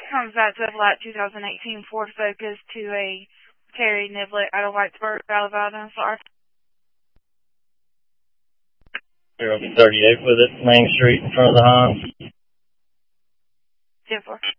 Comes out to a flat 2018 Ford Focus to a Terry Niblett out of Whitesburg, Alabama. Sorry. 038 with it, Main Street in front of the Hans. 10-4.